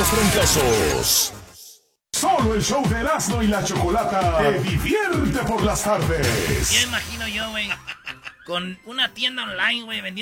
los trancazos. Solo el show de Erasmo y la Chocolata te divierte por las tardes. Ya imagino yo, güey, con una tienda online, güey, vendiendo